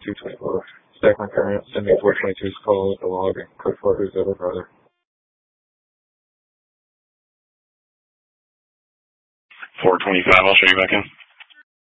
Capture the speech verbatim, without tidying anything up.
two twenty-four. Stack my current, send me four twenty-two's call with the log, and code for who's over brother. four twenty-five, I'll show you back in.